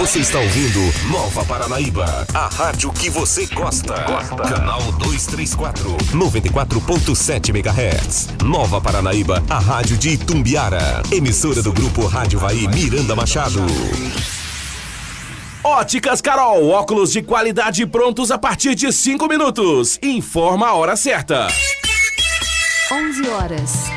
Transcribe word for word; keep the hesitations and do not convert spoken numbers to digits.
Você está ouvindo Nova Paranaíba, a rádio que você gosta. Gosta. Canal duzentos e trinta e quatro, noventa e quatro ponto sete megahertz. Nova Paranaíba, a rádio de Itumbiara. Emissora do Grupo Rádio Vai Miranda Machado. Óticas Carol, óculos de qualidade prontos a partir de cinco minutos. Informa a hora certa. onze horas.